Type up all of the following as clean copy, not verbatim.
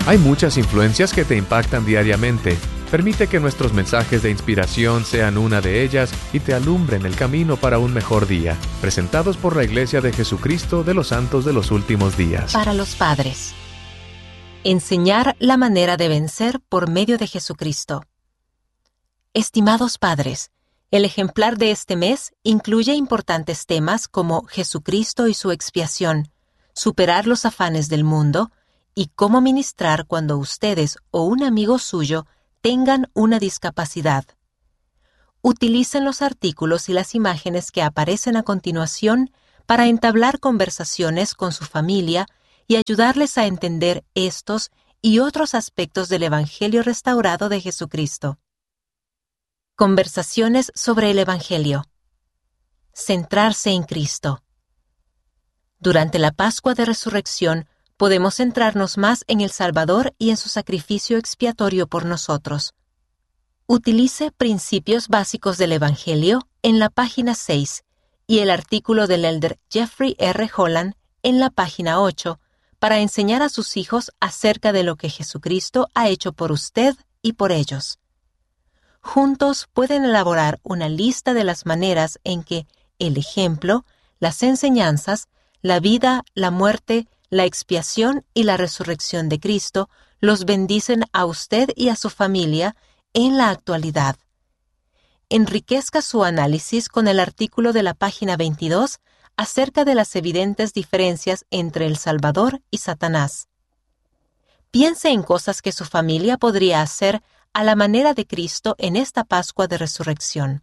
Hay muchas influencias que te impactan diariamente. Permite que nuestros mensajes de inspiración sean una de ellas y te alumbren el camino para un mejor día. Presentados por la Iglesia de Jesucristo de los Santos de los Últimos Días. Para los padres. Enseñar la manera de vencer por medio de Jesucristo. Estimados padres, el ejemplar de este mes incluye importantes temas como Jesucristo y su expiación, superar los afanes del mundo y cómo ministrar cuando ustedes o un amigo suyo tengan una discapacidad. Utilicen los artículos y las imágenes que aparecen a continuación para entablar conversaciones con su familia y ayudarles a entender estos y otros aspectos del Evangelio restaurado de Jesucristo. Conversaciones sobre el Evangelio. Centrarse en Cristo. Durante la Pascua de Resurrección, podemos centrarnos más en el Salvador y en su sacrificio expiatorio por nosotros. Utilice Principios Básicos del Evangelio en la página 6 y el artículo del elder Jeffrey R. Holland en la página 8 para enseñar a sus hijos acerca de lo que Jesucristo ha hecho por usted y por ellos. Juntos pueden elaborar una lista de las maneras en que el ejemplo, las enseñanzas, la vida, la muerte, la expiación y la resurrección de Cristo los bendicen a usted y a su familia en la actualidad. Enriquezca su análisis con el artículo de la página 22 acerca de las evidentes diferencias entre el Salvador y Satanás. Piense en cosas que su familia podría hacer a la manera de Cristo en esta Pascua de Resurrección.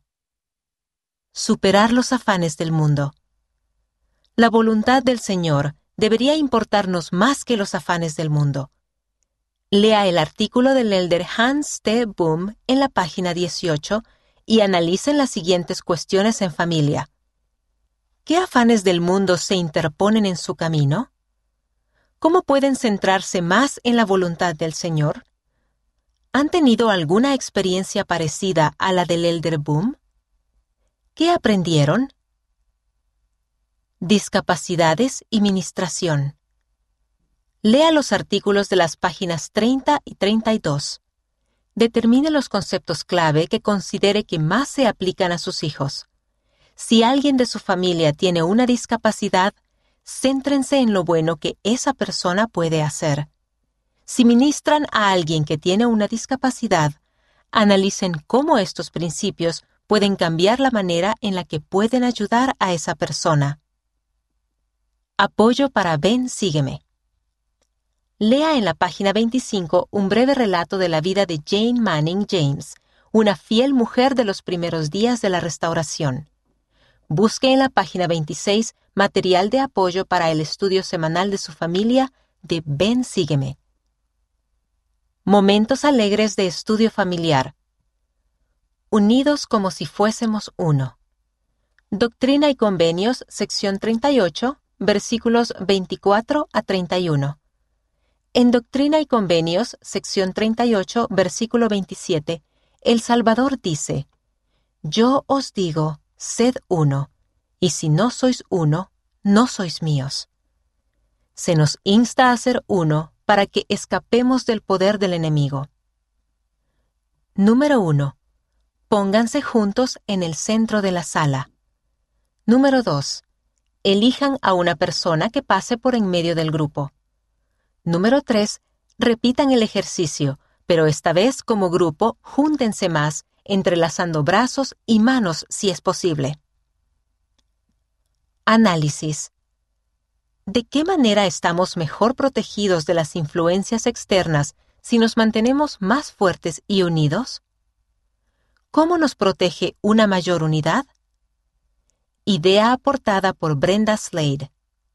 Superar los afanes del mundo. La voluntad del Señor debería importarnos más que los afanes del mundo. Lea el artículo del elder Hans T. Boom en la página 18 y analicen las siguientes cuestiones en familia. ¿Qué afanes del mundo se interponen en su camino? ¿Cómo pueden centrarse más en la voluntad del Señor? ¿Han tenido alguna experiencia parecida a la del elder Boom? ¿Qué aprendieron? Discapacidades y ministración. Lea los artículos de las páginas 30 y 32. Determine los conceptos clave que considere que más se aplican a sus hijos. Si alguien de su familia tiene una discapacidad, céntrense en lo bueno que esa persona puede hacer. Si ministran a alguien que tiene una discapacidad, analicen cómo estos principios pueden cambiar la manera en la que pueden ayudar a esa persona. Apoyo para Ven, Sígueme. Lea en la página 25 un breve relato de la vida de Jane Manning James, una fiel mujer de los primeros días de la Restauración. Busque en la página 26 material de apoyo para el estudio semanal de su familia de Ven, Sígueme. Momentos alegres de estudio familiar. Unidos como si fuésemos uno. Doctrina y Convenios, sección 38, versículos 24 a 31. En Doctrina y Convenios, sección 38, versículo 27, el Salvador dice: Yo os digo, sed uno, y si no sois uno, no sois míos. Se nos insta a ser uno para que escapemos del poder del enemigo. Número 1. Pónganse juntos en el centro de la sala. Número 2. Elijan a una persona que pase por en medio del grupo. Número 3. Repitan el ejercicio, pero esta vez como grupo júntense más, entrelazando brazos y manos si es posible. Análisis. ¿De qué manera estamos mejor protegidos de las influencias externas si nos mantenemos más fuertes y unidos? ¿Cómo nos protege una mayor unidad? Idea aportada por Brenda Slade.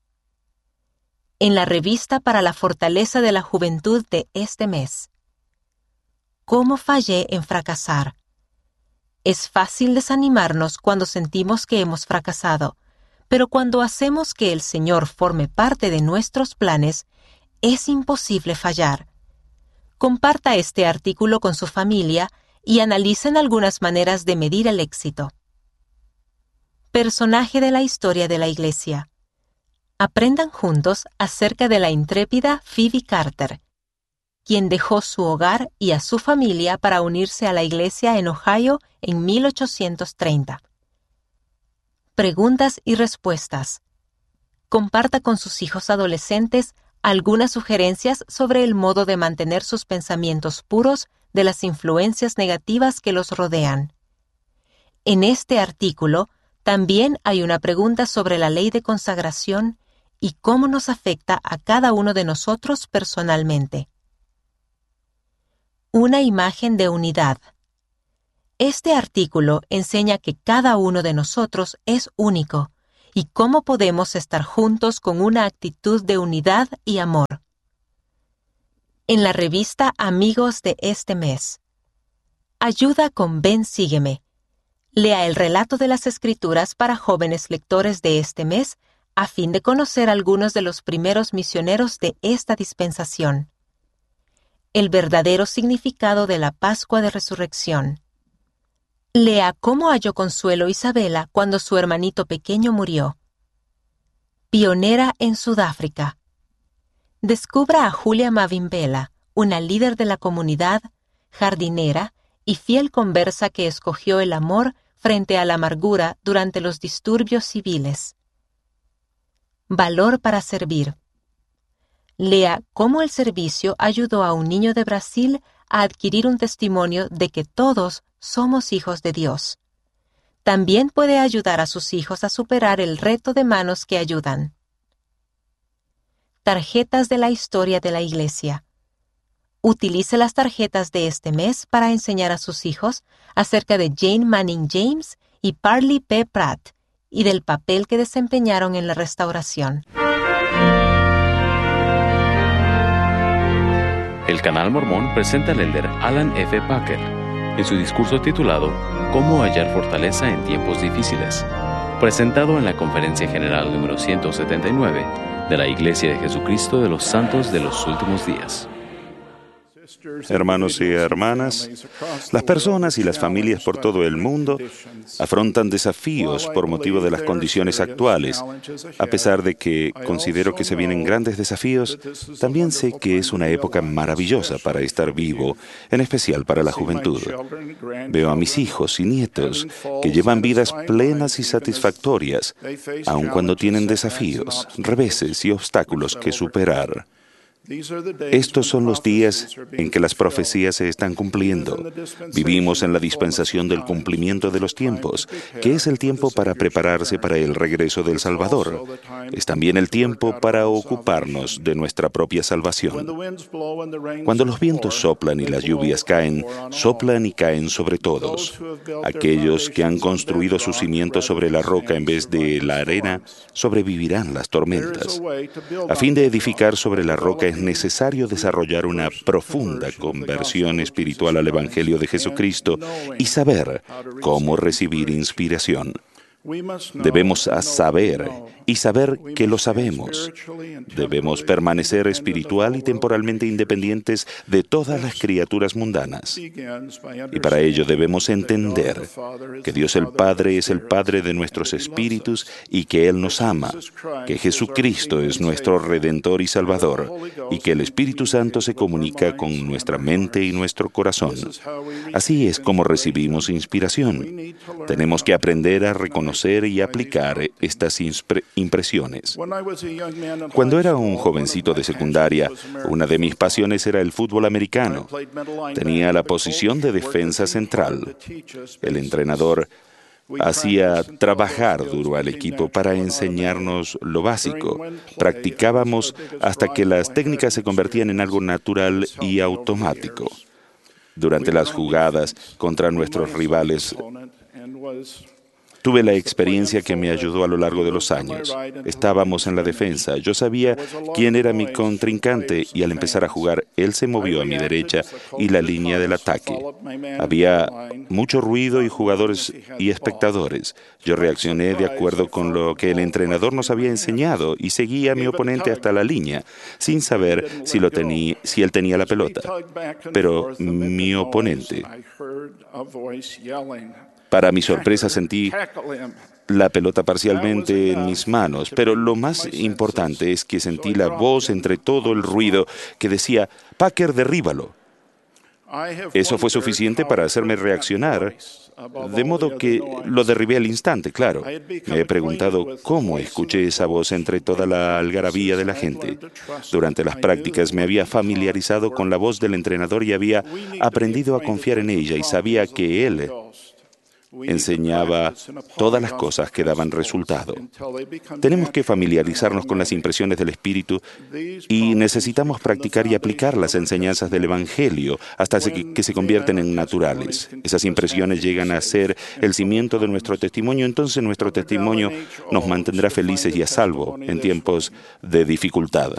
En la revista para la fortaleza de la juventud de este mes. ¿Cómo fallé en fracasar? Es fácil desanimarnos cuando sentimos que hemos fracasado, pero cuando hacemos que el Señor forme parte de nuestros planes, es imposible fallar. Comparta este artículo con su familia y analicen algunas maneras de medir el éxito. Personaje de la historia de la Iglesia. Aprendan juntos acerca de la intrépida Phoebe Carter, quien dejó su hogar y a su familia para unirse a la iglesia en Ohio en 1830. Preguntas y respuestas. Comparta con sus hijos adolescentes algunas sugerencias sobre el modo de mantener sus pensamientos puros de las influencias negativas que los rodean. En este artículo también hay una pregunta sobre la ley de consagración y cómo nos afecta a cada uno de nosotros personalmente. Una imagen de unidad. Este artículo enseña que cada uno de nosotros es único y cómo podemos estar juntos con una actitud de unidad y amor. En la revista Amigos de este mes. Ayuda con Ven Sígueme. Lea el relato de las Escrituras para jóvenes lectores de este mes a fin de conocer algunos de los primeros misioneros de esta dispensación. El verdadero significado de la Pascua de Resurrección. Lea cómo halló consuelo Isabela cuando su hermanito pequeño murió. Pionera en Sudáfrica. Descubra a Julia Mavimbela, una líder de la comunidad, jardinera y fiel conversa que escogió el amor frente a la amargura durante los disturbios civiles. Valor para servir. Lea cómo el servicio ayudó a un niño de Brasil a adquirir un testimonio de que todos somos hijos de Dios. También puede ayudar a sus hijos a superar el reto de manos que ayudan. Tarjetas de la historia de la Iglesia. Utilice las tarjetas de este mes para enseñar a sus hijos acerca de Jane Manning James y Parley P. Pratt y del papel que desempeñaron en la restauración. El Canal Mormón presenta al elder Alan F. Packer en su discurso titulado «Cómo hallar fortaleza en tiempos difíciles», presentado en la Conferencia General número 179 de la Iglesia de Jesucristo de los Santos de los Últimos Días. Hermanos y hermanas, las personas y las familias por todo el mundo afrontan desafíos por motivo de las condiciones actuales. A pesar de que considero que se vienen grandes desafíos, también sé que es una época maravillosa para estar vivo, en especial para la juventud. Veo a mis hijos y nietos que llevan vidas plenas y satisfactorias, aun cuando tienen desafíos, reveses y obstáculos que superar. Estos son los días en que las profecías se están cumpliendo. Vivimos en la dispensación del cumplimiento de los tiempos, que es el tiempo para prepararse para el regreso del Salvador. Es también el tiempo para ocuparnos de nuestra propia salvación. Cuando los vientos soplan y las lluvias caen, soplan y caen sobre todos. Aquellos que han construido sus cimientos sobre la roca en vez de la arena, sobrevivirán las tormentas. A fin de edificar sobre la roca es necesario desarrollar una profunda conversión espiritual al Evangelio de Jesucristo y saber cómo recibir inspiración. Debemos saber y saber que lo sabemos. Debemos permanecer espiritual y temporalmente independientes de todas las criaturas mundanas. Y para ello debemos entender que Dios el Padre es el Padre de nuestros espíritus y que Él nos ama, que Jesucristo es nuestro Redentor y Salvador, y que el Espíritu Santo se comunica con nuestra mente y nuestro corazón. Así es como recibimos inspiración. Tenemos que aprender a reconocer y aplicar estas impresiones. Cuando era un jovencito de secundaria, una de mis pasiones era el fútbol americano. Tenía la posición de defensa central. El entrenador hacía trabajar duro al equipo para enseñarnos lo básico. Practicábamos hasta que las técnicas se convertían en algo natural y automático. Durante las jugadas contra nuestros rivales, tuve la experiencia que me ayudó a lo largo de los años. Estábamos en la defensa. Yo sabía quién era mi contrincante y al empezar a jugar, él se movió a mi derecha y la línea del ataque. Había mucho ruido y jugadores y espectadores. Yo reaccioné de acuerdo con lo que el entrenador nos había enseñado y seguí a mi oponente hasta la línea, sin saber si él tenía la pelota. Pero mi oponente, para mi sorpresa, sentí la pelota parcialmente en mis manos, pero lo más importante es que sentí la voz entre todo el ruido que decía, Packer, derríbalo. Eso fue suficiente para hacerme reaccionar, de modo que lo derribé al instante, claro. Me he preguntado cómo escuché esa voz entre toda la algarabía de la gente. Durante las prácticas me había familiarizado con la voz del entrenador y había aprendido a confiar en ella y sabía que él enseñaba todas las cosas que daban resultado. Tenemos que familiarizarnos con las impresiones del Espíritu y necesitamos practicar y aplicar las enseñanzas del Evangelio hasta que se convierten en naturales. Esas impresiones llegan a ser el cimiento de nuestro testimonio, entonces nuestro testimonio nos mantendrá felices y a salvo en tiempos de dificultad.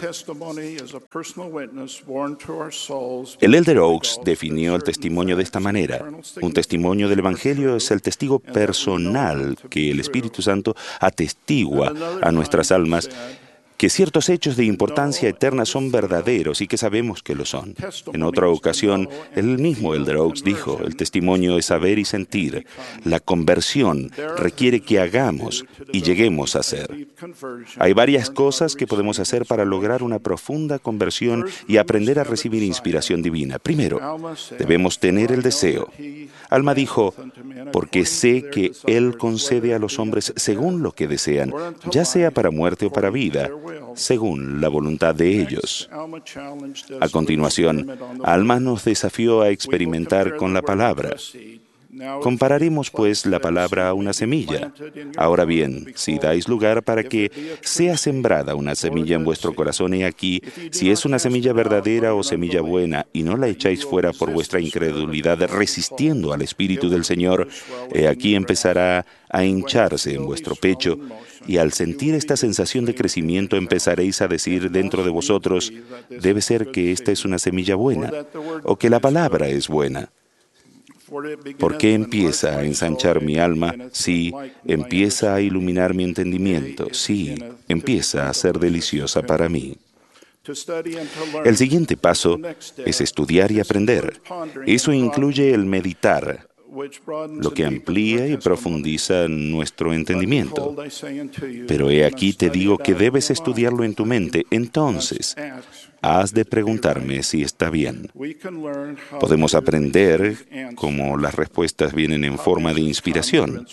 El Elder Oaks definió el testimonio de esta manera. Un testimonio del Evangelio es el testigo personal que el Espíritu Santo atestigua a nuestras almas que ciertos hechos de importancia eterna son verdaderos y que sabemos que lo son. En otra ocasión, el mismo Elder Oaks dijo, el testimonio es saber y sentir. La conversión requiere que hagamos y lleguemos a hacer. Hay varias cosas que podemos hacer para lograr una profunda conversión y aprender a recibir inspiración divina. Primero, debemos tener el deseo. Alma dijo, porque sé que Él concede a los hombres según lo que desean, ya sea para muerte o para vida, según la voluntad de ellos. A continuación, Alma nos desafió a experimentar con la palabra. Compararemos, pues, la palabra a una semilla. Ahora bien, si dais lugar para que sea sembrada una semilla en vuestro corazón, he aquí, si es una semilla verdadera o semilla buena, y no la echáis fuera por vuestra incredulidad, resistiendo al Espíritu del Señor, he aquí empezará a hincharse en vuestro pecho, y al sentir esta sensación de crecimiento empezaréis a decir dentro de vosotros, debe ser que esta es una semilla buena, o que la palabra es buena. ¿Por qué empieza a ensanchar mi alma? Sí, empieza a iluminar mi entendimiento. Sí, empieza a ser deliciosa para mí. El siguiente paso es estudiar y aprender. Eso incluye el meditar, lo que amplía y profundiza nuestro entendimiento. Pero he aquí te digo que debes estudiarlo en tu mente. Entonces, has de preguntarme si está bien. Podemos aprender cómo las respuestas vienen en forma de inspiración.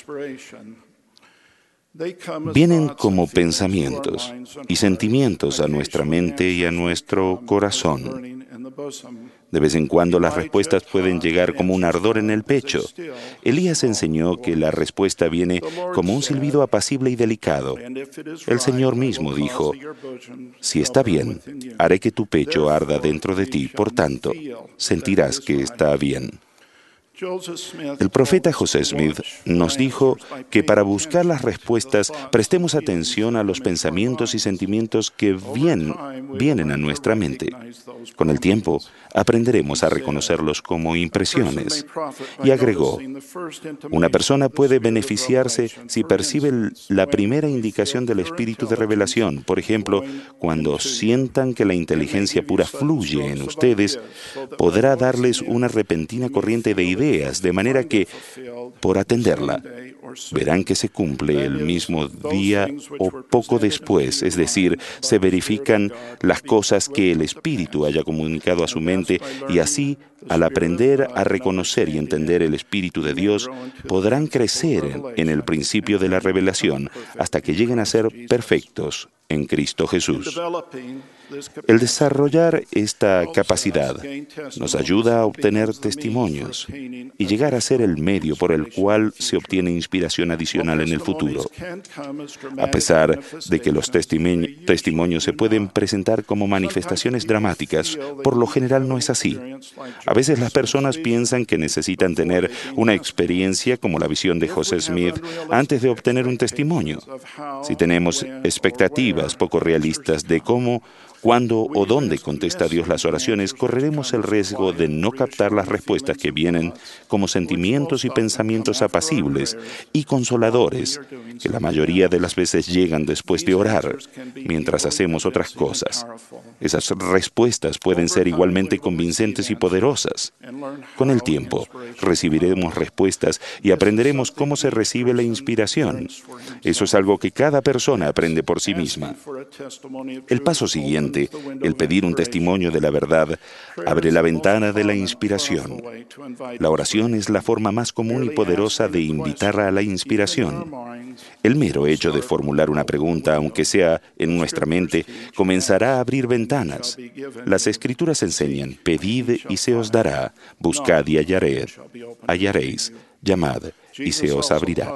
Vienen como pensamientos y sentimientos a nuestra mente y a nuestro corazón. De vez en cuando las respuestas pueden llegar como un ardor en el pecho. Elías enseñó que la respuesta viene como un silbido apacible y delicado. El Señor mismo dijo, si está bien, haré que tu pecho arda dentro de ti, por tanto, sentirás que está bien. El profeta José Smith nos dijo que para buscar las respuestas prestemos atención a los pensamientos y sentimientos que vienen a nuestra mente. Con el tiempo, aprenderemos a reconocerlos como impresiones. Y agregó, una persona puede beneficiarse si percibe la primera indicación del espíritu de revelación. Por ejemplo, cuando sientan que la inteligencia pura fluye en ustedes, podrá darles una repentina corriente de ideas, de manera que, por atenderla, verán que se cumple el mismo día o poco después, es decir, se verifican las cosas que el Espíritu haya comunicado a su mente y así, al aprender a reconocer y entender el Espíritu de Dios, podrán crecer en el principio de la revelación hasta que lleguen a ser perfectos en Cristo Jesús. El desarrollar esta capacidad nos ayuda a obtener testimonios y llegar a ser el medio por el cual se obtiene inspiración adicional en el futuro. A pesar de que los testimonios se pueden presentar como manifestaciones dramáticas, por lo general no es así. A veces las personas piensan que necesitan tener una experiencia como la visión de José Smith antes de obtener un testimonio. Si tenemos expectativas poco realistas de cómo Cuando o dónde contesta Dios las oraciones, correremos el riesgo de no captar las respuestas que vienen como sentimientos y pensamientos apacibles y consoladores, que la mayoría de las veces llegan después de orar, mientras hacemos otras cosas. Esas respuestas pueden ser igualmente convincentes y poderosas. Con el tiempo, recibiremos respuestas y aprenderemos cómo se recibe la inspiración. Eso es algo que cada persona aprende por sí misma. El paso siguiente, el pedir un testimonio de la verdad, abre la ventana de la inspiración. La oración es la forma más común y poderosa de invitar a la inspiración. El mero hecho de formular una pregunta, aunque sea en nuestra mente, comenzará a abrir ventanas. Las Escrituras enseñan: pedid y se os dará, buscad y hallaréis, llamad y se os abrirá.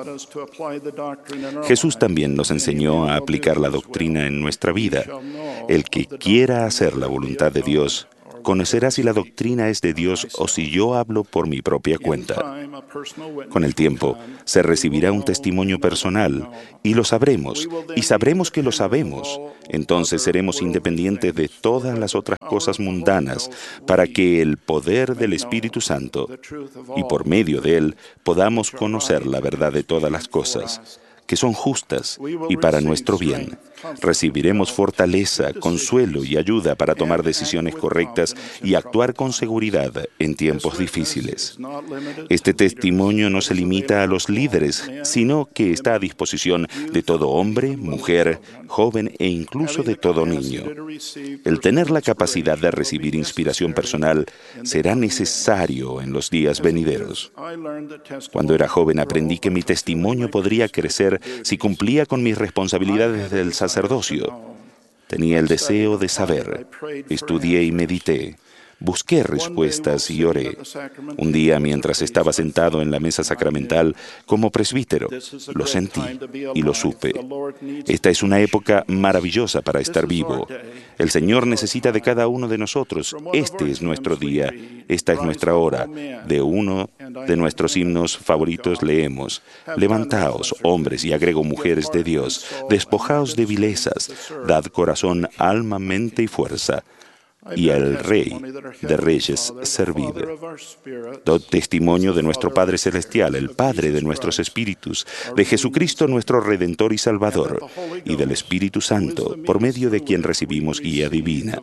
Jesús también nos enseñó a aplicar la doctrina en nuestra vida. El que quiera hacer la voluntad de Dios, conocerá si la doctrina es de Dios o si yo hablo por mi propia cuenta. Con el tiempo, se recibirá un testimonio personal y lo sabremos, y sabremos que lo sabemos. Entonces seremos independientes de todas las otras cosas mundanas para que el poder del Espíritu Santo, y por medio de él, podamos conocer la verdad de todas las cosas, que son justas y para nuestro bien. Recibiremos fortaleza, consuelo y ayuda para tomar decisiones correctas y actuar con seguridad en tiempos difíciles. Este testimonio no se limita a los líderes, sino que está a disposición de todo hombre, mujer, joven e incluso de todo niño. El tener la capacidad de recibir inspiración personal será necesario en los días venideros. Cuando era joven aprendí que mi testimonio podría crecer si cumplía con mis responsabilidades del sacerdocio. Tenía el deseo de saber. Estudié y medité. Busqué respuestas y oré. Un día, mientras estaba sentado en la mesa sacramental como presbítero, lo sentí y lo supe. Esta es una época maravillosa para estar vivo. El Señor necesita de cada uno de nosotros. Este es nuestro día. Esta es nuestra hora. De uno de nuestros himnos favoritos leemos: levantaos, hombres, y agrego mujeres de Dios, despojaos de vilezas, dad corazón, alma, mente y fuerza, y al Rey de Reyes servid. Dad testimonio de nuestro Padre Celestial, el Padre de nuestros espíritus, de Jesucristo nuestro Redentor y Salvador, y del Espíritu Santo, por medio de quien recibimos guía divina.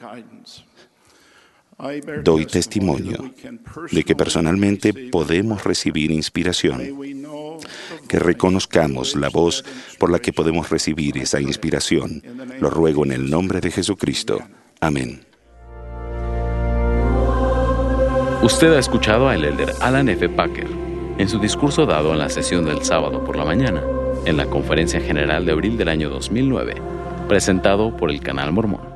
Doy testimonio de que personalmente podemos recibir inspiración, que reconozcamos la voz por la que podemos recibir esa inspiración. Lo ruego en el nombre de Jesucristo. Amén. Usted ha escuchado al elder Alan F. Packer en su discurso dado en la sesión del sábado por la mañana, en la Conferencia General de abril del año 2009, presentado por el Canal Mormón.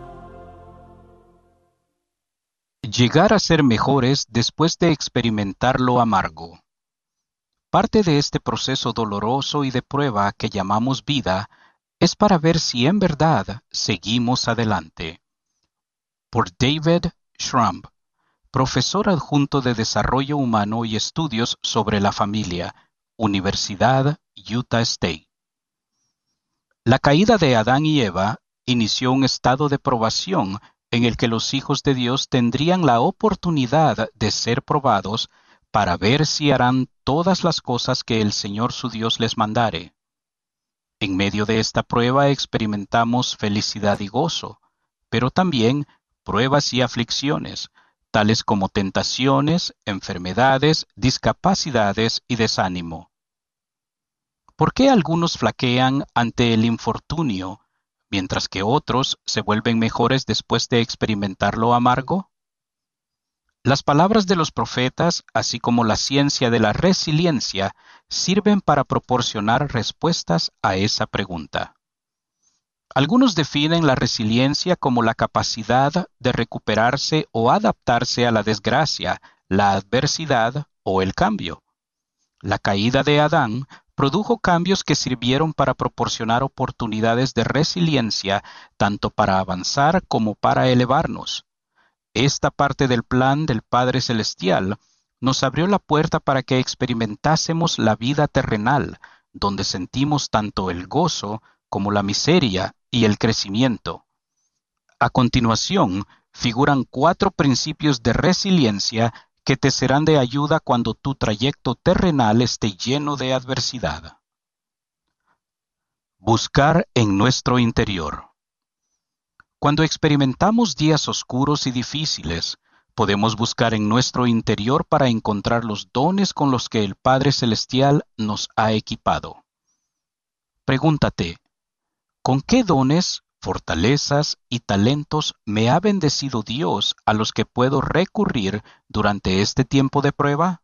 Llegar a ser mejores después de experimentar lo amargo. Parte de este proceso doloroso y de prueba que llamamos vida es para ver si en verdad seguimos adelante. Por David Schramm, profesor adjunto de Desarrollo Humano y Estudios sobre la Familia, Universidad Utah State. La caída de Adán y Eva inició un estado de probación en el que los hijos de Dios tendrían la oportunidad de ser probados para ver si harán todas las cosas que el Señor su Dios les mandare. En medio de esta prueba experimentamos felicidad y gozo, pero también pruebas y aflicciones, tales como tentaciones, enfermedades, discapacidades y desánimo. ¿Por qué algunos flaquean ante el infortunio, mientras que otros se vuelven mejores después de experimentar lo amargo? Las palabras de los profetas, así como la ciencia de la resiliencia, sirven para proporcionar respuestas a esa pregunta. Algunos definen la resiliencia como la capacidad de recuperarse o adaptarse a la desgracia, la adversidad o el cambio. La caída de Adán produjo cambios que sirvieron para proporcionar oportunidades de resiliencia, tanto para avanzar como para elevarnos. Esta parte del plan del Padre Celestial nos abrió la puerta para que experimentásemos la vida terrenal, donde sentimos tanto el gozo como la miseria y el crecimiento. A continuación, figuran 4 principios de resiliencia que te serán de ayuda cuando tu trayecto terrenal esté lleno de adversidad. Buscar en nuestro interior. Cuando experimentamos días oscuros y difíciles, podemos buscar en nuestro interior para encontrar los dones con los que el Padre Celestial nos ha equipado. Pregúntate, ¿con qué dones, fortalezas y talentos me ha bendecido Dios a los que puedo recurrir durante este tiempo de prueba?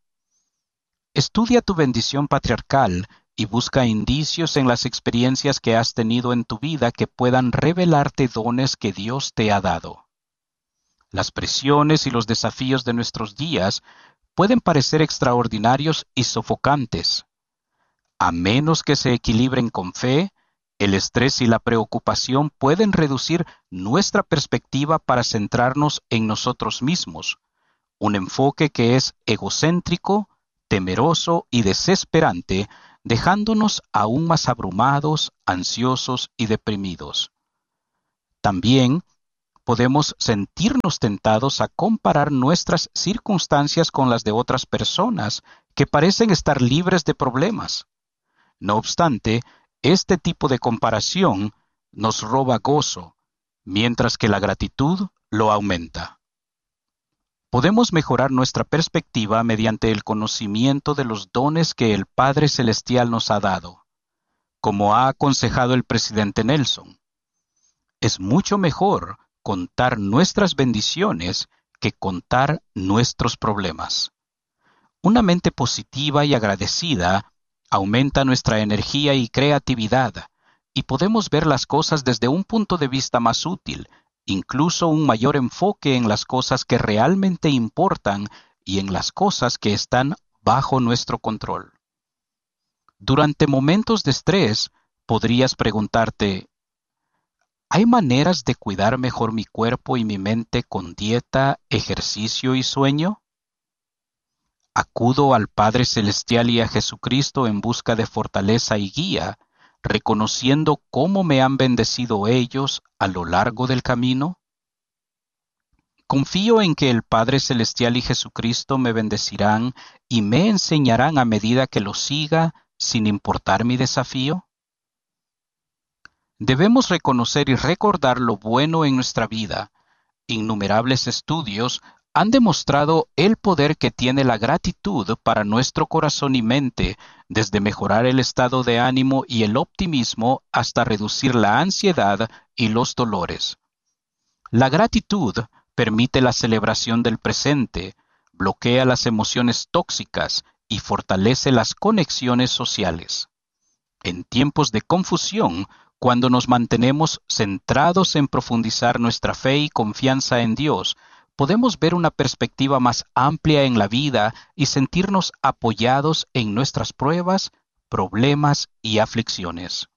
Estudia tu bendición patriarcal y busca indicios en las experiencias que has tenido en tu vida que puedan revelarte dones que Dios te ha dado. Las presiones y los desafíos de nuestros días pueden parecer extraordinarios y sofocantes. A menos que se equilibren con fe, el estrés y la preocupación pueden reducir nuestra perspectiva para centrarnos en nosotros mismos, un enfoque que es egocéntrico, temeroso y desesperante, dejándonos aún más abrumados, ansiosos y deprimidos. También podemos sentirnos tentados a comparar nuestras circunstancias con las de otras personas que parecen estar libres de problemas. No obstante, este tipo de comparación nos roba gozo, mientras que la gratitud lo aumenta. Podemos mejorar nuestra perspectiva mediante el conocimiento de los dones que el Padre Celestial nos ha dado. Como ha aconsejado el presidente Nelson, es mucho mejor contar nuestras bendiciones que contar nuestros problemas. Una mente positiva y agradecida aumenta nuestra energía y creatividad, y podemos ver las cosas desde un punto de vista más útil, incluso un mayor enfoque en las cosas que realmente importan y en las cosas que están bajo nuestro control. Durante momentos de estrés, podrías preguntarte, ¿hay maneras de cuidar mejor mi cuerpo y mi mente con dieta, ejercicio y sueño? ¿Acudo al Padre Celestial y a Jesucristo en busca de fortaleza y guía, reconociendo cómo me han bendecido ellos a lo largo del camino? Confío en que el Padre Celestial y Jesucristo me bendecirán y me enseñarán a medida que lo siga, sin importar mi desafío. Debemos reconocer y recordar lo bueno en nuestra vida. Innumerables estudios han demostrado el poder que tiene la gratitud para nuestro corazón y mente, desde mejorar el estado de ánimo y el optimismo hasta reducir la ansiedad y los dolores. La gratitud permite la celebración del presente, bloquea las emociones tóxicas y fortalece las conexiones sociales. En tiempos de confusión, cuando nos mantenemos centrados en profundizar nuestra fe y confianza en Dios, podemos ver una perspectiva más amplia en la vida y sentirnos apoyados en nuestras pruebas, problemas y aflicciones.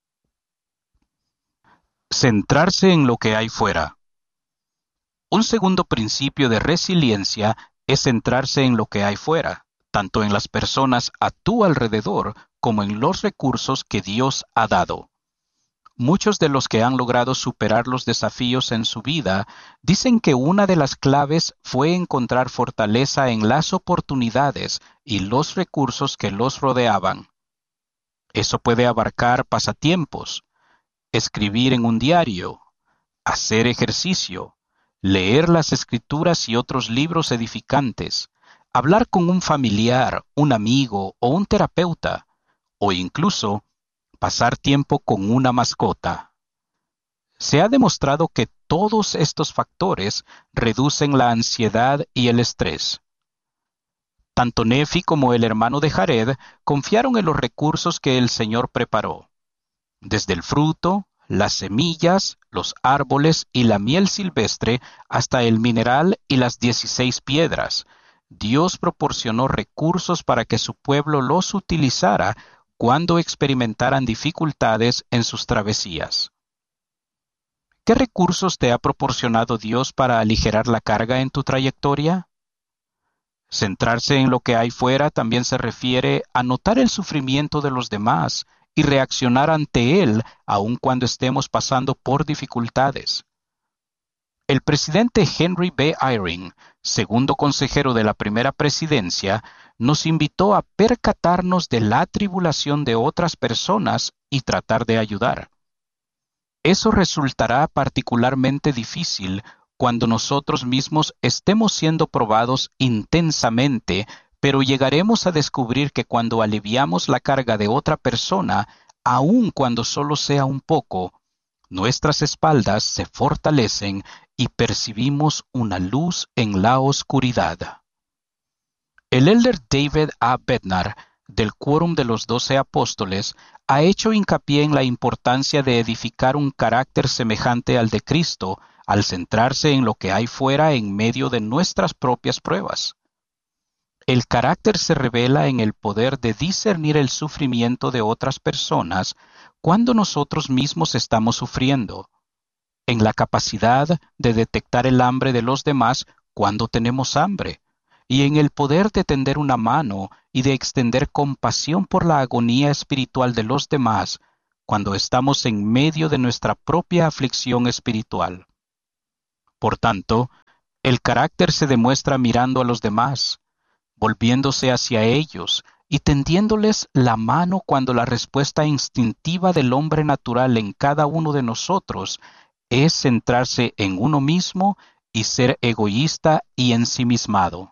Centrarse en lo que hay fuera. Un segundo principio de resiliencia es centrarse en lo que hay fuera, tanto en las personas a tu alrededor como en los recursos que Dios ha dado. Muchos de los que han logrado superar los desafíos en su vida dicen que una de las claves fue encontrar fortaleza en las oportunidades y los recursos que los rodeaban. Eso puede abarcar pasatiempos, escribir en un diario, hacer ejercicio, leer las escrituras y otros libros edificantes, hablar con un familiar, un amigo o un terapeuta, o incluso pasar tiempo con una mascota. Se ha demostrado que todos estos factores reducen la ansiedad y el estrés. Tanto Nefi como el hermano de Jared confiaron en los recursos que el Señor preparó. Desde el fruto, las semillas, los árboles y la miel silvestre, hasta el mineral y las 16 piedras, Dios proporcionó recursos para que su pueblo los utilizara cuando experimentaran dificultades en sus travesías. ¿Qué recursos te ha proporcionado Dios para aligerar la carga en tu trayectoria? Centrarse en lo que hay fuera también se refiere a notar el sufrimiento de los demás y reaccionar ante él aun cuando estemos pasando por dificultades. El presidente Henry B. Eyring, segundo consejero de la primera presidencia, nos invitó a percatarnos de la tribulación de otras personas y tratar de ayudar. Eso resultará particularmente difícil cuando nosotros mismos estemos siendo probados intensamente, pero llegaremos a descubrir que cuando aliviamos la carga de otra persona, aun cuando solo sea un poco, nuestras espaldas se fortalecen y percibimos una luz en la oscuridad. El elder David A. Bednar, del Quórum de los 12 Apóstoles, ha hecho hincapié en la importancia de edificar un carácter semejante al de Cristo al centrarse en lo que hay fuera en medio de nuestras propias pruebas. El carácter se revela en el poder de discernir el sufrimiento de otras personas cuando nosotros mismos estamos sufriendo, en la capacidad de detectar el hambre de los demás cuando tenemos hambre, y en el poder de tender una mano y de extender compasión por la agonía espiritual de los demás cuando estamos en medio de nuestra propia aflicción espiritual. Por tanto, el carácter se demuestra mirando a los demás, volviéndose hacia ellos y tendiéndoles la mano cuando la respuesta instintiva del hombre natural en cada uno de nosotros es centrarse en uno mismo y ser egoísta y ensimismado.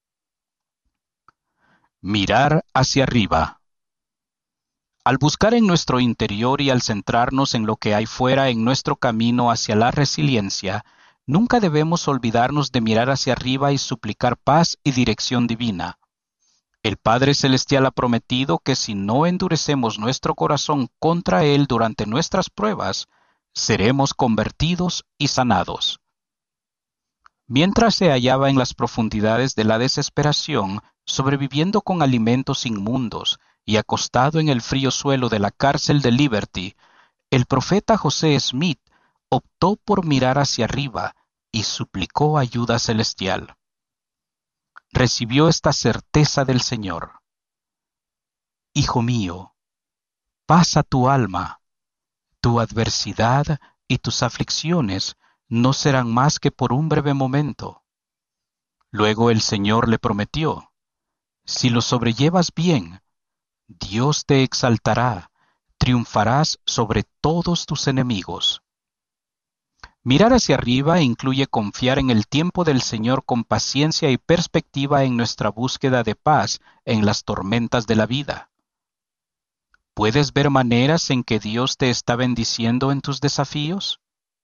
Mirar hacia arriba. Al buscar en nuestro interior y al centrarnos en lo que hay fuera en nuestro camino hacia la resiliencia, nunca debemos olvidarnos de mirar hacia arriba y suplicar paz y dirección divina. El Padre Celestial ha prometido que si no endurecemos nuestro corazón contra Él durante nuestras pruebas, seremos convertidos y sanados. Mientras se hallaba en las profundidades de la desesperación, sobreviviendo con alimentos inmundos y acostado en el frío suelo de la cárcel de Liberty, el profeta José Smith optó por mirar hacia arriba y suplicó ayuda celestial. Recibió esta certeza del Señor: Hijo mío, pasa tu alma, tu adversidad y tus aflicciones no serán más que por un breve momento. Luego el Señor le prometió: si lo sobrellevas bien, Dios te exaltará, triunfarás sobre todos tus enemigos. Mirar hacia arriba incluye confiar en el tiempo del Señor con paciencia y perspectiva en nuestra búsqueda de paz en las tormentas de la vida. ¿Puedes ver maneras en que Dios te está bendiciendo en tus desafíos?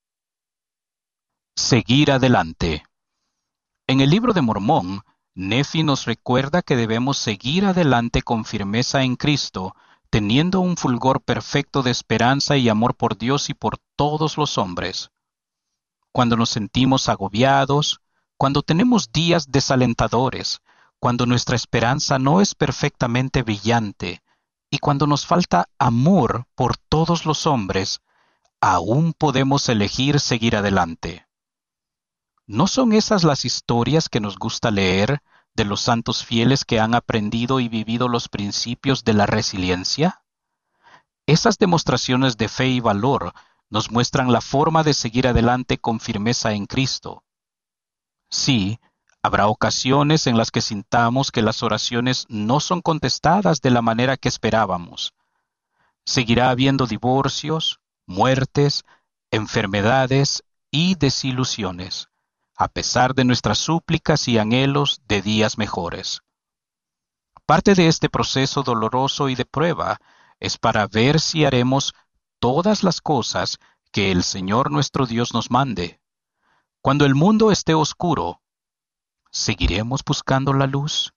Seguir adelante. En el libro de Mormón, Nefi nos recuerda que debemos seguir adelante con firmeza en Cristo, teniendo un fulgor perfecto de esperanza y amor por Dios y por todos los hombres. Cuando nos sentimos agobiados, cuando tenemos días desalentadores, cuando nuestra esperanza no es perfectamente brillante y cuando nos falta amor por todos los hombres, aún podemos elegir seguir adelante. ¿No son esas las historias que nos gusta leer de los santos fieles que han aprendido y vivido los principios de la resiliencia? Esas demostraciones de fe y valor nos muestran la forma de seguir adelante con firmeza en Cristo. Sí, habrá ocasiones en las que sintamos que las oraciones no son contestadas de la manera que esperábamos. Seguirá habiendo divorcios, muertes, enfermedades y desilusiones, a pesar de nuestras súplicas y anhelos de días mejores. Parte de este proceso doloroso y de prueba es para ver si haremos todas las cosas que el Señor nuestro Dios nos mande. Cuando el mundo esté oscuro, ¿seguiremos buscando la luz?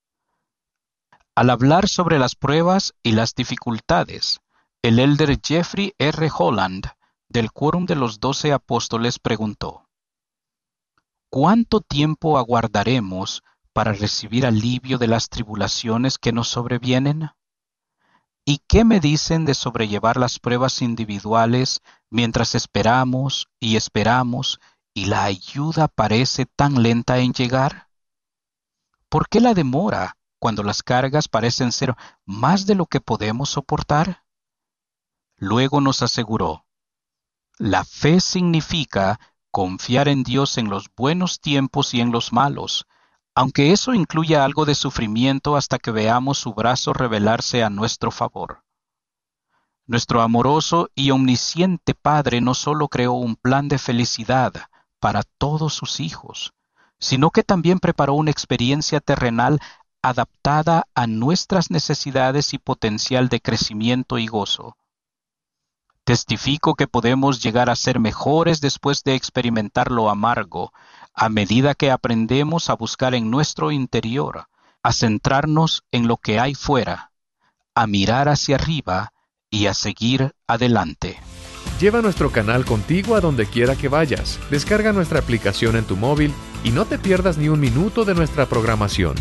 Al hablar sobre las pruebas y las dificultades, el elder Jeffrey R. Holland, del Quórum de los 12 Apóstoles, preguntó: ¿cuánto tiempo aguardaremos para recibir alivio de las tribulaciones que nos sobrevienen? ¿Y qué me dicen de sobrellevar las pruebas individuales mientras esperamos y la ayuda parece tan lenta en llegar? ¿Por qué la demora cuando las cargas parecen ser más de lo que podemos soportar? Luego nos aseguró: la fe significa confiar en Dios en los buenos tiempos y en los malos, aunque eso incluya algo de sufrimiento hasta que veamos su brazo revelarse a nuestro favor. Nuestro amoroso y omnisciente Padre no solo creó un plan de felicidad para todos sus hijos, sino que también preparó una experiencia terrenal adaptada a nuestras necesidades y potencial de crecimiento y gozo. Testifico que podemos llegar a ser mejores después de experimentar lo amargo, a medida que aprendemos a buscar en nuestro interior, a centrarnos en lo que hay fuera, a mirar hacia arriba y a seguir adelante. Lleva nuestro canal contigo a donde quiera que vayas. Descarga nuestra aplicación en tu móvil y no te pierdas ni un minuto de nuestra programación.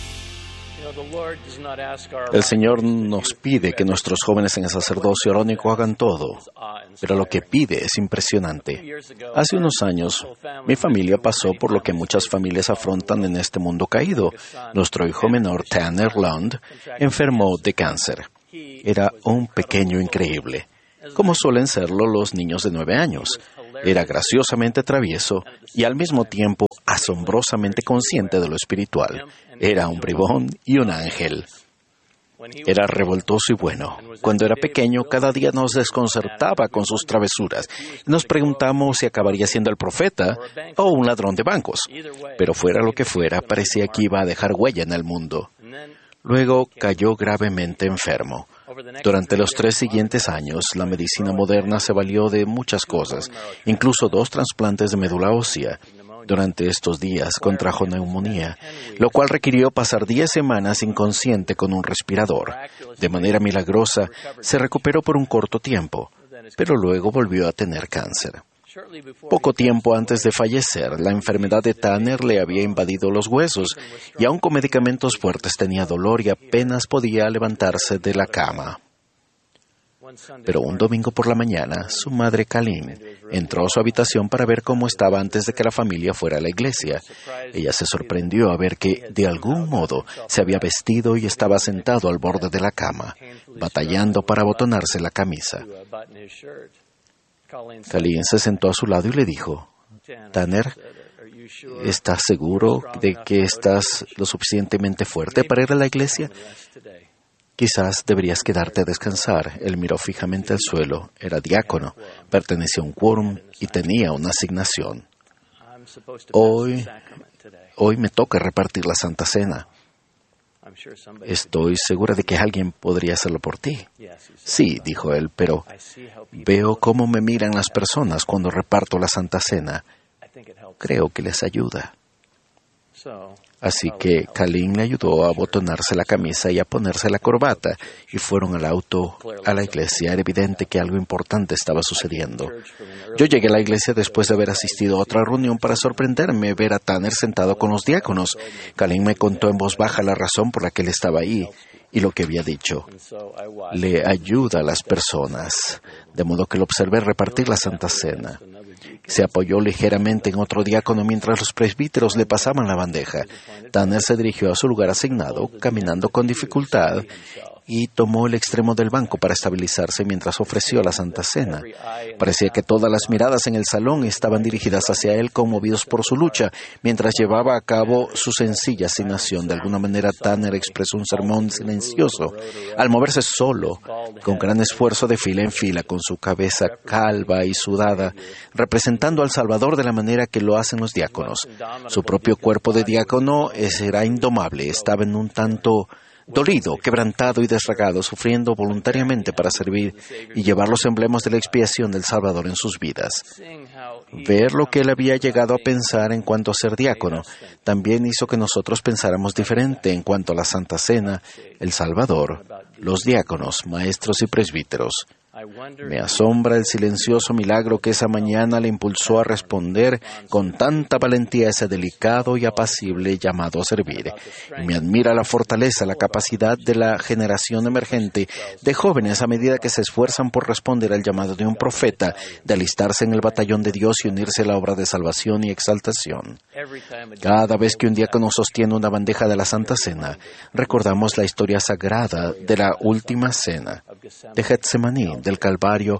El Señor nos pide que nuestros jóvenes en el sacerdocio arónico hagan todo, pero lo que pide es impresionante. Hace unos años, mi familia pasó por lo que muchas familias afrontan en este mundo caído. Nuestro hijo menor, Tanner Lund, enfermó de cáncer. Era un pequeño increíble, como suelen serlo los niños de 9 años. Era graciosamente travieso y al mismo tiempo asombrosamente consciente de lo espiritual. Era un bribón y un ángel. Era revoltoso y bueno. Cuando era pequeño, cada día nos desconcertaba con sus travesuras. Nos preguntamos si acabaría siendo el profeta o un ladrón de bancos. Pero fuera lo que fuera, parecía que iba a dejar huella en el mundo. Luego cayó gravemente enfermo. Durante los 3 siguientes años, la medicina moderna se valió de muchas cosas, incluso 2 trasplantes de médula ósea. Durante estos días contrajo neumonía, lo cual requirió pasar 10 semanas inconsciente con un respirador. De manera milagrosa, se recuperó por un corto tiempo, pero luego volvió a tener cáncer. Poco tiempo antes de fallecer, la enfermedad de Tanner le había invadido los huesos y aun con medicamentos fuertes tenía dolor y apenas podía levantarse de la cama. Pero un domingo por la mañana, su madre Colleen entró a su habitación para ver cómo estaba antes de que la familia fuera a la iglesia. Ella se sorprendió a ver que, de algún modo, se había vestido y estaba sentado al borde de la cama, batallando para abotonarse la camisa. Colleen se sentó a su lado y le dijo, «Tanner, ¿estás seguro de que estás lo suficientemente fuerte para ir a la iglesia? Quizás deberías quedarte a descansar». Él miró fijamente al suelo. Era diácono, pertenecía a un quórum y tenía una asignación. Hoy me toca repartir la Santa Cena. Estoy segura de que alguien podría hacerlo por ti. Sí, dijo él, pero veo cómo me miran las personas cuando reparto la Santa Cena. Creo que les ayuda. Así que Colleen le ayudó a abotonarse la camisa y a ponerse la corbata, y fueron al auto a la iglesia. Era evidente que algo importante estaba sucediendo. Yo llegué a la iglesia después de haber asistido a otra reunión para sorprenderme ver a Tanner sentado con los diáconos. Colleen me contó en voz baja la razón por la que él estaba ahí y lo que había dicho. Le ayuda a las personas, de modo que lo observé repartir la Santa Cena. Se apoyó ligeramente en otro diácono mientras los presbíteros le pasaban la bandeja. Tanner se dirigió a su lugar asignado, caminando con dificultad, y tomó el extremo del banco para estabilizarse mientras ofreció la Santa Cena. Parecía que todas las miradas en el salón estaban dirigidas hacia él, conmovidos por su lucha, mientras llevaba a cabo su sencilla asignación. De alguna manera, Tanner expresó un sermón silencioso, al moverse solo, con gran esfuerzo de fila en fila, con su cabeza calva y sudada, representando al Salvador de la manera que lo hacen los diáconos. Su propio cuerpo de diácono era indomable, estaba en un tanto dolido, quebrantado y desragado, sufriendo voluntariamente para servir y llevar los emblemas de la expiación del Salvador en sus vidas. Ver lo que él había llegado a pensar en cuanto a ser diácono también hizo que nosotros pensáramos diferente en cuanto a la Santa Cena, el Salvador, los diáconos, maestros y presbíteros. Me asombra el silencioso milagro que esa mañana le impulsó a responder con tanta valentía a ese delicado y apacible llamado a servir. Y me admira la fortaleza, la capacidad de la generación emergente de jóvenes a medida que se esfuerzan por responder al llamado de un profeta, de alistarse en el batallón de Dios y unirse a la obra de salvación y exaltación. Cada vez que un diácono sostiene una bandeja de la Santa Cena, recordamos la historia sagrada de la Última Cena, de Getsemaní, del Calvario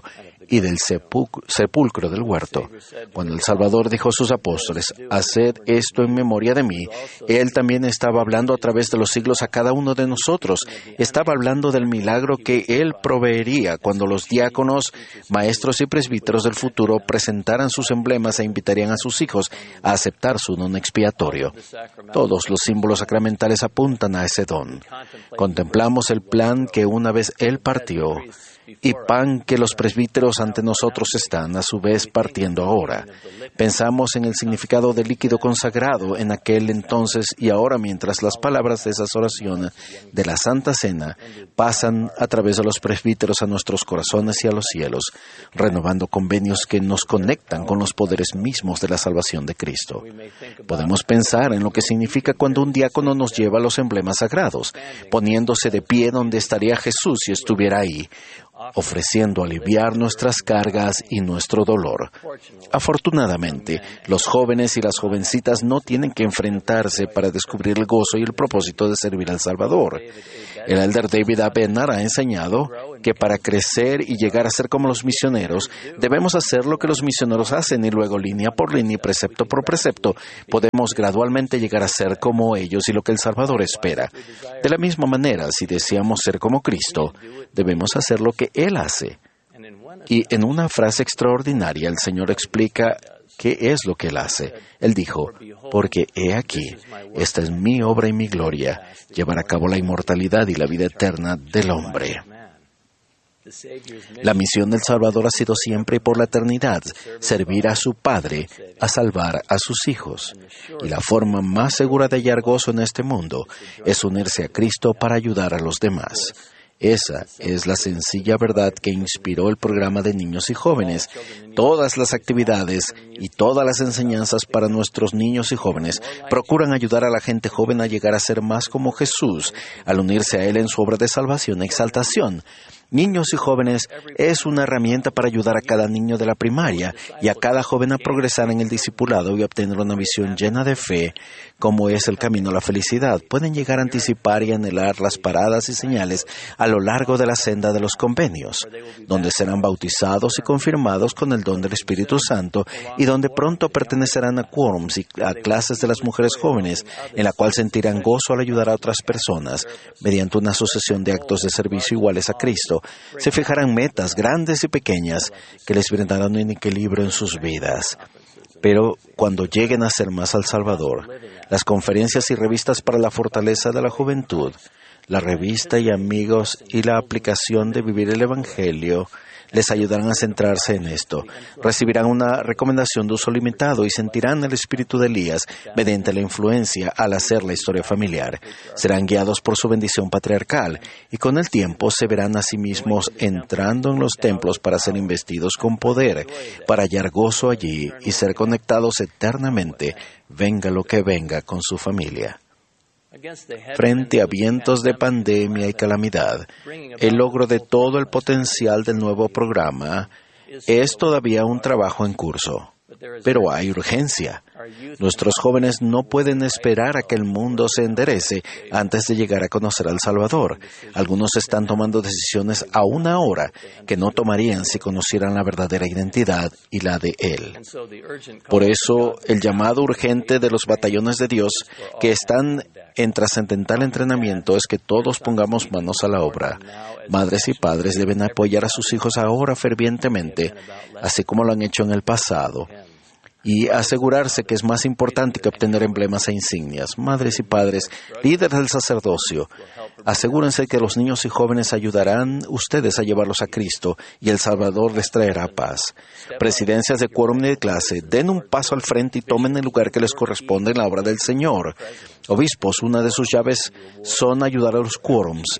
y del sepulcro del huerto. Cuando el Salvador dijo a sus apóstoles, haced esto en memoria de mí, Él también estaba hablando a través de los siglos a cada uno de nosotros. Estaba hablando del milagro que Él proveería cuando los diáconos, maestros y presbíteros del futuro presentaran sus emblemas e invitarían a sus hijos a aceptar su don expiatorio. Todos los símbolos sacramentales apuntan a ese don. Contemplamos el plan que una vez Él partió y pan que los presbíteros ante nosotros están a su vez partiendo ahora. Pensamos en el significado del líquido consagrado en aquel entonces y ahora mientras las palabras de esas oraciones de la Santa Cena pasan a través de los presbíteros a nuestros corazones y a los cielos, renovando convenios que nos conectan con los poderes mismos de la salvación de Cristo. Podemos pensar en lo que significa cuando un diácono nos lleva los emblemas sagrados, poniéndose de pie donde estaría Jesús si estuviera ahí, ofreciendo aliviar nuestras cargas y nuestro dolor. Afortunadamente, los jóvenes y las jovencitas no tienen que enfrentarse para descubrir el gozo y el propósito de servir al Salvador. El elder David A. Bednar ha enseñado que para crecer y llegar a ser como los misioneros, debemos hacer lo que los misioneros hacen y luego línea por línea y precepto por precepto, podemos gradualmente llegar a ser como ellos y lo que el Salvador espera. De la misma manera, si deseamos ser como Cristo, debemos hacer lo que Él hace. Y en una frase extraordinaria, el Señor explica qué es lo que Él hace. Él dijo, porque he aquí, esta es mi obra y mi gloria, llevar a cabo la inmortalidad y la vida eterna del hombre. La misión del Salvador ha sido siempre y por la eternidad servir a su Padre, a salvar a sus hijos. Y la forma más segura de hallar gozo en este mundo es unirse a Cristo para ayudar a los demás. Esa es la sencilla verdad que inspiró el programa de niños y jóvenes. Todas las actividades y todas las enseñanzas para nuestros niños y jóvenes procuran ayudar a la gente joven a llegar a ser más como Jesús, al unirse a Él en su obra de salvación e exaltación. Niños y jóvenes es una herramienta para ayudar a cada niño de la primaria y a cada joven a progresar en el discipulado y obtener una visión llena de fe, como es el camino a la felicidad. Pueden llegar a anticipar y anhelar las paradas y señales a lo largo de la senda de los convenios, donde serán bautizados y confirmados con el don del Espíritu Santo y donde pronto pertenecerán a quórums y a clases de las mujeres jóvenes, en la cual sentirán gozo al ayudar a otras personas mediante una sucesión de actos de servicio iguales a Cristo. Se fijarán metas grandes y pequeñas que les brindarán un equilibrio en sus vidas. Pero cuando lleguen a ser más al Salvador, las conferencias y revistas para la fortaleza de la juventud, la revista y amigos y la aplicación de vivir el Evangelio les ayudarán a centrarse en esto. Recibirán una recomendación de uso limitado y sentirán el espíritu de Elías mediante la influencia al hacer la historia familiar. Serán guiados por su bendición patriarcal y con el tiempo se verán a sí mismos entrando en los templos para ser investidos con poder, para hallar gozo allí y ser conectados eternamente, venga lo que venga con su familia. Frente a vientos de pandemia y calamidad, el logro de todo el potencial del nuevo programa es todavía un trabajo en curso. Pero hay urgencia. Nuestros jóvenes no pueden esperar a que el mundo se enderece antes de llegar a conocer al Salvador. Algunos están tomando decisiones aún ahora que no tomarían si conocieran la verdadera identidad y la de Él. Por eso, el llamado urgente de los batallones de Dios que están en trascendental entrenamiento es que todos pongamos manos a la obra. Madres y padres deben apoyar a sus hijos ahora fervientemente, así como lo han hecho en el pasado, y asegurarse que es más importante que obtener emblemas e insignias. Madres y padres, líderes del sacerdocio, asegúrense que los niños y jóvenes ayudarán ustedes a llevarlos a Cristo y el Salvador les traerá paz. Presidencias de quórum y de clase, den un paso al frente y tomen el lugar que les corresponde en la obra del Señor. Obispos, una de sus llaves son ayudar a los quórums.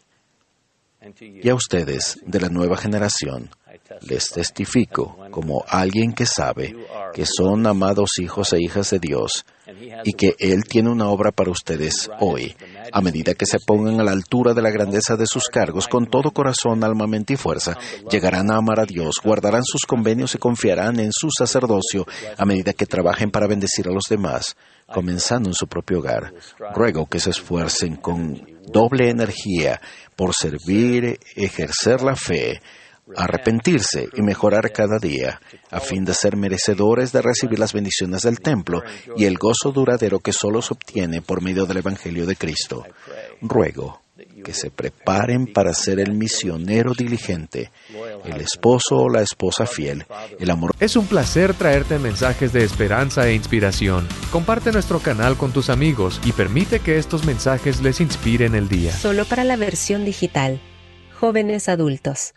Y a ustedes, de la nueva generación, les testifico como alguien que sabe que son amados hijos e hijas de Dios y que Él tiene una obra para ustedes hoy. A medida que se pongan a la altura de la grandeza de sus cargos, con todo corazón, alma, mente y fuerza, llegarán a amar a Dios, guardarán sus convenios y confiarán en su sacerdocio a medida que trabajen para bendecir a los demás, comenzando en su propio hogar. Ruego que se esfuercen con doble energía por servir, ejercer la fe, arrepentirse y mejorar cada día, a fin de ser merecedores de recibir las bendiciones del templo y el gozo duradero que solo se obtiene por medio del Evangelio de Cristo. Ruego que se preparen para ser el misionero diligente, el esposo o la esposa fiel, el amor. Es un placer traerte mensajes de esperanza e inspiración. Comparte nuestro canal con tus amigos y permite que estos mensajes les inspiren el día. Solo para la versión digital. Jóvenes adultos.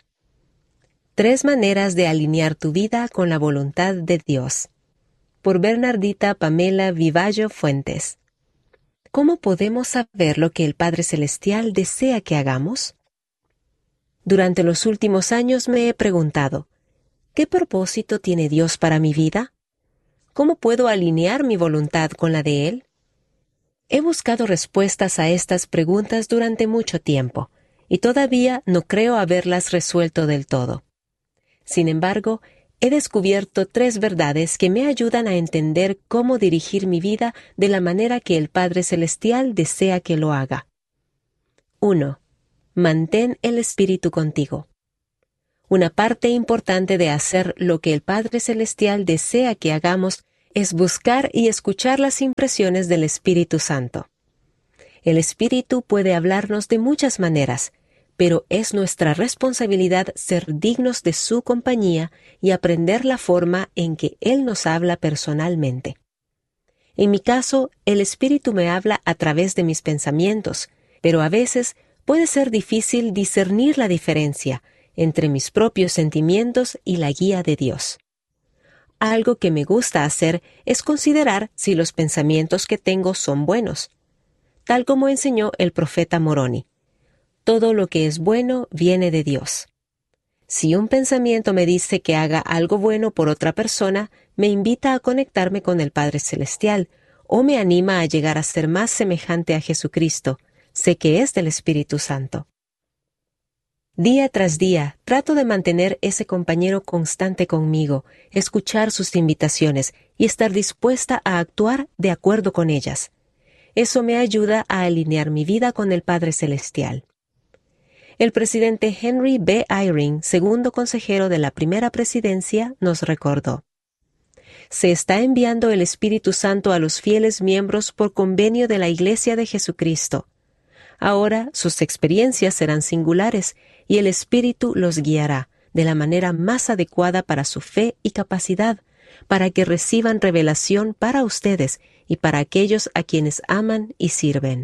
3 maneras de alinear tu vida con la voluntad de Dios. Por Bernardita Pamela Vivallo Fuentes. ¿Cómo podemos saber lo que el Padre Celestial desea que hagamos? Durante los últimos años me he preguntado, ¿qué propósito tiene Dios para mi vida? ¿Cómo puedo alinear mi voluntad con la de Él? He buscado respuestas a estas preguntas durante mucho tiempo, y todavía no creo haberlas resuelto del todo. Sin embargo, he descubierto 3 verdades que me ayudan a entender cómo dirigir mi vida de la manera que el Padre Celestial desea que lo haga. 1. Mantén el Espíritu contigo. Una parte importante de hacer lo que el Padre Celestial desea que hagamos es buscar y escuchar las impresiones del Espíritu Santo. El Espíritu puede hablarnos de muchas maneras, pero es nuestra responsabilidad ser dignos de su compañía y aprender la forma en que Él nos habla personalmente. En mi caso, el Espíritu me habla a través de mis pensamientos, pero a veces puede ser difícil discernir la diferencia entre mis propios sentimientos y la guía de Dios. Algo que me gusta hacer es considerar si los pensamientos que tengo son buenos, tal como enseñó el profeta Moroni. Todo lo que es bueno viene de Dios. Si un pensamiento me dice que haga algo bueno por otra persona, me invita a conectarme con el Padre Celestial o me anima a llegar a ser más semejante a Jesucristo. Sé que es del Espíritu Santo. Día tras día, trato de mantener ese compañero constante conmigo, escuchar sus invitaciones y estar dispuesta a actuar de acuerdo con ellas. Eso me ayuda a alinear mi vida con el Padre Celestial. El presidente Henry B. Eyring, segundo consejero de la primera presidencia, nos recordó: se está enviando el Espíritu Santo a los fieles miembros por convenio de la Iglesia de Jesucristo. Ahora sus experiencias serán singulares y el Espíritu los guiará de la manera más adecuada para su fe y capacidad, para que reciban revelación para ustedes y para aquellos a quienes aman y sirven.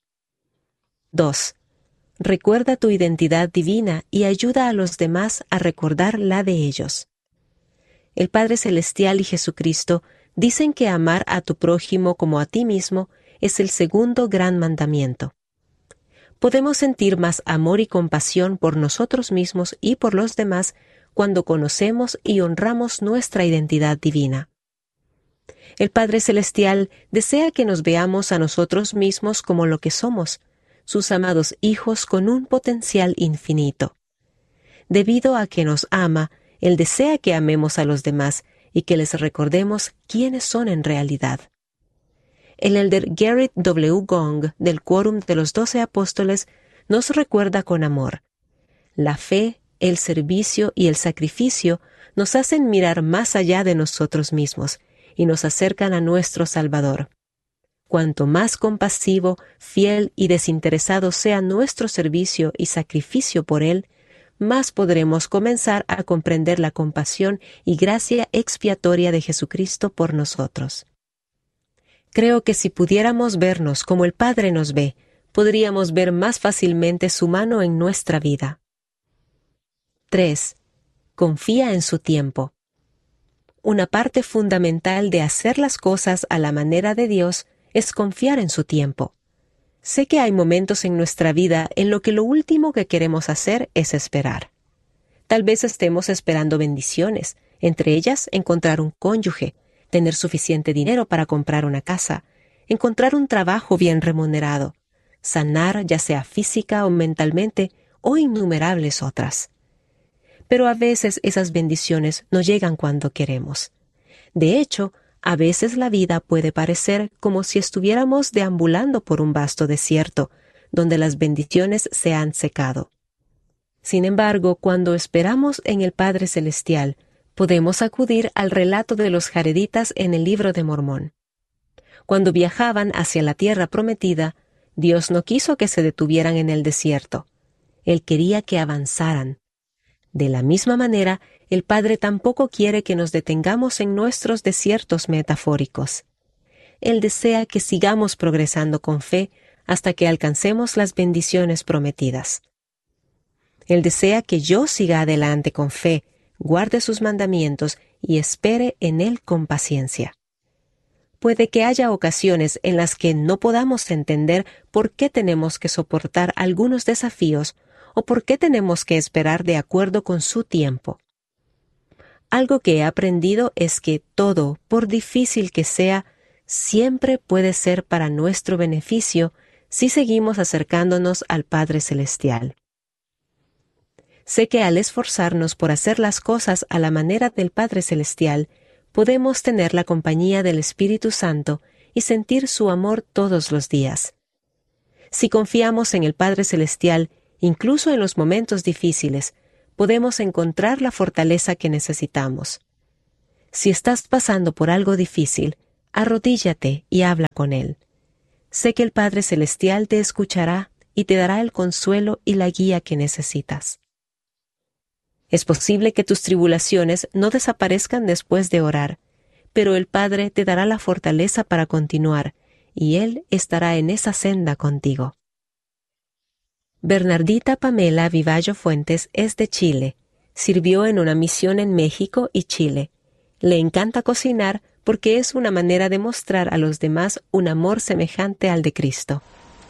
2. Recuerda tu identidad divina y ayuda a los demás a recordar la de ellos. El Padre Celestial y Jesucristo dicen que amar a tu prójimo como a ti mismo es el segundo gran mandamiento. Podemos sentir más amor y compasión por nosotros mismos y por los demás cuando conocemos y honramos nuestra identidad divina. El Padre Celestial desea que nos veamos a nosotros mismos como lo que somos, sus amados hijos con un potencial infinito. Debido a que nos ama, Él desea que amemos a los demás y que les recordemos quiénes son en realidad. El elder Garrett W. Gong, del Quórum de los 12 Apóstoles, nos recuerda con amor: la fe, el servicio y el sacrificio nos hacen mirar más allá de nosotros mismos y nos acercan a nuestro Salvador. Cuanto más compasivo, fiel y desinteresado sea nuestro servicio y sacrificio por Él, más podremos comenzar a comprender la compasión y gracia expiatoria de Jesucristo por nosotros. Creo que si pudiéramos vernos como el Padre nos ve, podríamos ver más fácilmente su mano en nuestra vida. 3. Confía en su tiempo. Una parte fundamental de hacer las cosas a la manera de Dios es confiar en su tiempo. Sé que hay momentos en nuestra vida en lo que lo último que queremos hacer es esperar. Tal vez estemos esperando bendiciones, entre ellas encontrar un cónyuge, tener suficiente dinero para comprar una casa, encontrar un trabajo bien remunerado, sanar ya sea física o mentalmente, o innumerables otras. Pero a veces esas bendiciones no llegan cuando queremos. De hecho, a veces la vida puede parecer como si estuviéramos deambulando por un vasto desierto, donde las bendiciones se han secado. Sin embargo, cuando esperamos en el Padre Celestial, podemos acudir al relato de los jareditas en el Libro de Mormón. Cuando viajaban hacia la tierra prometida, Dios no quiso que se detuvieran en el desierto. Él quería que avanzaran. De la misma manera, el Padre tampoco quiere que nos detengamos en nuestros desiertos metafóricos. Él desea que sigamos progresando con fe hasta que alcancemos las bendiciones prometidas. Él desea que yo siga adelante con fe, guarde sus mandamientos y espere en Él con paciencia. Puede que haya ocasiones en las que no podamos entender por qué tenemos que soportar algunos desafíos o por qué tenemos que esperar de acuerdo con su tiempo. Algo que he aprendido es que todo, por difícil que sea, siempre puede ser para nuestro beneficio si seguimos acercándonos al Padre Celestial. Sé que al esforzarnos por hacer las cosas a la manera del Padre Celestial, podemos tener la compañía del Espíritu Santo y sentir su amor todos los días. Si confiamos en el Padre Celestial, incluso en los momentos difíciles, podemos encontrar la fortaleza que necesitamos. Si estás pasando por algo difícil, arrodíllate y habla con Él. Sé que el Padre Celestial te escuchará y te dará el consuelo y la guía que necesitas. Es posible que tus tribulaciones no desaparezcan después de orar, pero el Padre te dará la fortaleza para continuar, y Él estará en esa senda contigo. Bernardita Pamela Vivallo Fuentes es de Chile. Sirvió en una misión en México y Chile. Le encanta cocinar porque es una manera de mostrar a los demás un amor semejante al de Cristo.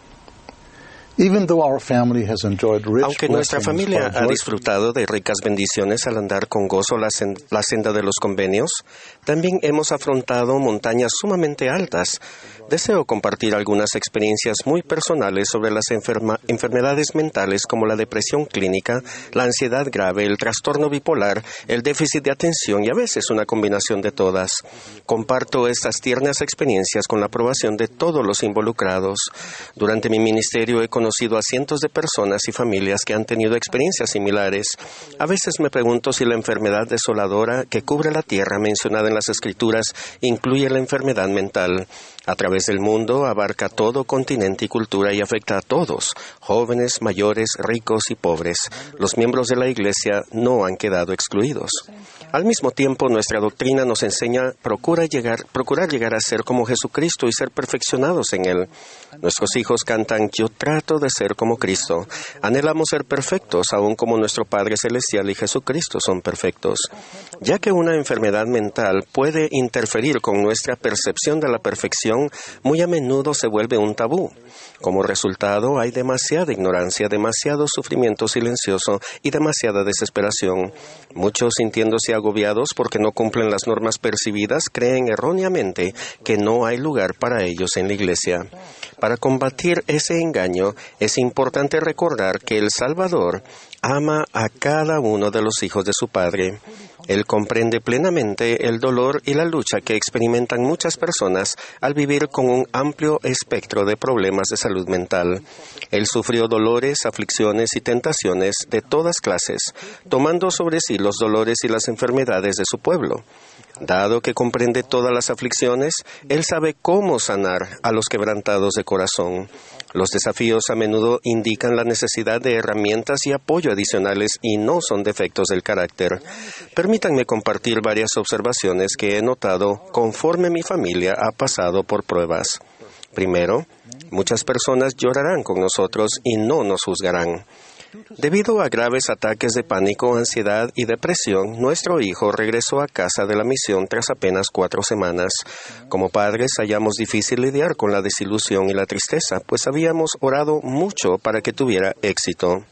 Aunque nuestra familia ha disfrutado de ricas bendiciones al andar con gozo la senda de los convenios, también hemos afrontado montañas sumamente altas. Deseo compartir algunas experiencias muy personales sobre las enfermedades mentales como la depresión clínica, la ansiedad grave, el trastorno bipolar, el déficit de atención y a veces una combinación de todas. Comparto estas tiernas experiencias con la aprobación de todos los involucrados. Durante mi ministerio he conocido a cientos de personas y familias que han tenido experiencias similares. A veces me pregunto si la enfermedad desoladora que cubre la tierra mencionada en las Escrituras incluye la enfermedad mental. A través del mundo abarca todo continente y cultura y afecta a todos, jóvenes, mayores, ricos y pobres. Los miembros de la Iglesia no han quedado excluidos. Al mismo tiempo, nuestra doctrina nos enseña procurar llegar a ser como Jesucristo y ser perfeccionados en Él. Nuestros hijos cantan, yo trato de ser como Cristo. Anhelamos ser perfectos, aun como nuestro Padre Celestial y Jesucristo son perfectos. Ya que una enfermedad mental puede interferir con nuestra percepción de la perfección, muy a menudo se vuelve un tabú. Como resultado, hay demasiada ignorancia, demasiado sufrimiento silencioso y demasiada desesperación. Muchos, sintiéndose agobiados porque no cumplen las normas percibidas, creen erróneamente que no hay lugar para ellos en la Iglesia. Para combatir ese engaño, es importante recordar que el Salvador ama a cada uno de los hijos de su Padre. Él comprende plenamente el dolor y la lucha que experimentan muchas personas al vivir con un amplio espectro de problemas de salud mental. Él sufrió dolores, aflicciones y tentaciones de todas clases, tomando sobre sí los dolores y las enfermedades de su pueblo. Dado que comprende todas las aflicciones, Él sabe cómo sanar a los quebrantados de corazón. Los desafíos a menudo indican la necesidad de herramientas y apoyo adicionales y no son defectos del carácter. Permítanme compartir varias observaciones que he notado conforme mi familia ha pasado por pruebas. Primero, muchas personas llorarán con nosotros y no nos juzgarán. Debido a graves ataques de pánico, ansiedad y depresión, nuestro hijo regresó a casa de la misión tras apenas 4 semanas. Como padres, hallamos difícil lidiar con la desilusión y la tristeza, pues habíamos orado mucho para que tuviera éxito.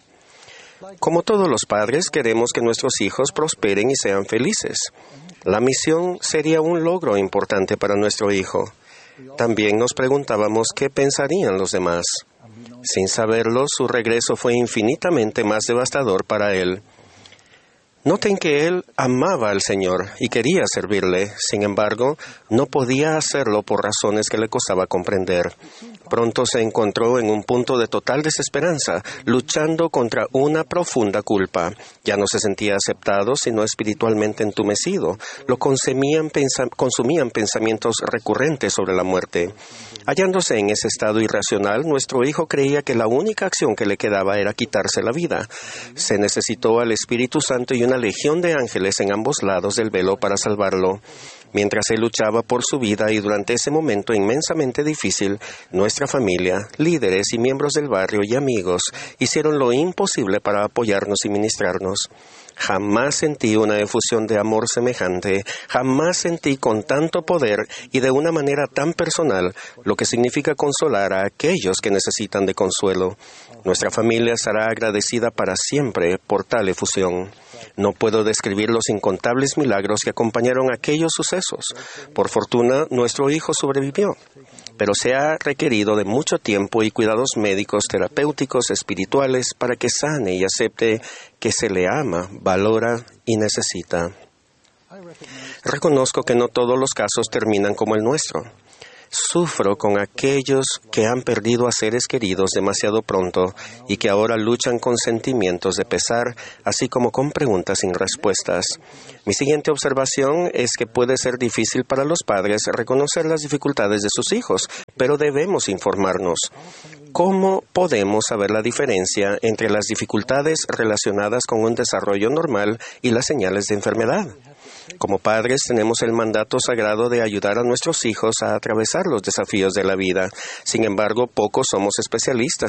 Como todos los padres, queremos que nuestros hijos prosperen y sean felices. La misión sería un logro importante para nuestro hijo. También nos preguntábamos qué pensarían los demás. Sin saberlo, su regreso fue infinitamente más devastador para él. Noten que él amaba al Señor y quería servirle. Sin embargo, no podía hacerlo por razones que le costaba comprender. Pronto se encontró en un punto de total desesperanza, luchando contra una profunda culpa. Ya no se sentía aceptado, sino espiritualmente entumecido. Lo consumían pensamientos recurrentes sobre la muerte. Hallándose en ese estado irracional, nuestro hijo creía que la única acción que le quedaba era quitarse la vida. Se necesitó al Espíritu Santo y una legión de ángeles en ambos lados del velo para salvarlo. Mientras él luchaba por su vida y durante ese momento inmensamente difícil, nuestra familia, líderes y miembros del barrio y amigos hicieron lo imposible para apoyarnos y ministrarnos. Jamás sentí una efusión de amor semejante, jamás sentí con tanto poder y de una manera tan personal lo que significa consolar a aquellos que necesitan de consuelo. Nuestra familia estará agradecida para siempre por tal efusión. No puedo describir los incontables milagros que acompañaron aquellos sucesos. Por fortuna, nuestro hijo sobrevivió, pero se ha requerido de mucho tiempo y cuidados médicos, terapéuticos, espirituales, para que sane y acepte que se le ama, valora y necesita. Reconozco que no todos los casos terminan como el nuestro. Sufro con aquellos que han perdido a seres queridos demasiado pronto y que ahora luchan con sentimientos de pesar, así como con preguntas sin respuestas. Mi siguiente observación es que puede ser difícil para los padres reconocer las dificultades de sus hijos, pero debemos informarnos. ¿Cómo podemos saber la diferencia entre las dificultades relacionadas con un desarrollo normal y las señales de enfermedad? Como padres tenemos el mandato sagrado de ayudar a nuestros hijos a atravesar los desafíos de la vida. Sin embargo, pocos somos especialistas